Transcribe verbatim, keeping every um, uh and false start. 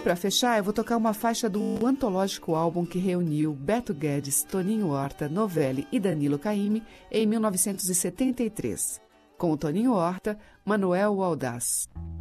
Para fechar, eu vou tocar uma faixa do antológico álbum que reuniu Beto Guedes, Toninho Horta, Novelli e Danilo Caymmi em mil novecentos e setenta e três. Com o Toninho Horta, Manuel o Audaz.